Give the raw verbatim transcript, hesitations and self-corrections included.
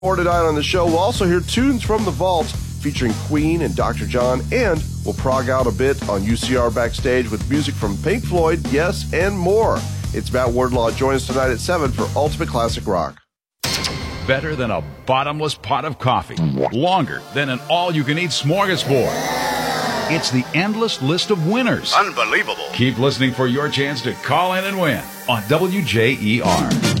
More tonight on the show, we'll also hear tunes from the vault featuring Queen and Doctor John, and we'll prog out a bit on U C R Backstage with music from Pink Floyd, Yes, and more. It's Matt Wardlaw. Join us tonight at seven for Ultimate Classic Rock. Better than a bottomless pot of coffee. Longer than an all-you-can-eat smorgasbord. It's the endless list of winners. Unbelievable. Keep listening for your chance to call in and win on W J E R.